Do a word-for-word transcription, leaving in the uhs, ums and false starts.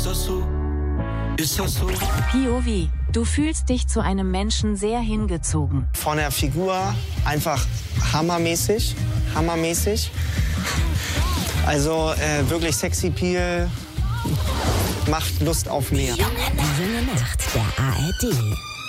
Ist das so? Ist das so? P O V. Du fühlst dich zu einem Menschen sehr hingezogen. Von der Figur einfach hammermäßig, hammermäßig. Also äh, wirklich Sexappeal, macht Lust auf mehr. Junge Nacht, der A R D.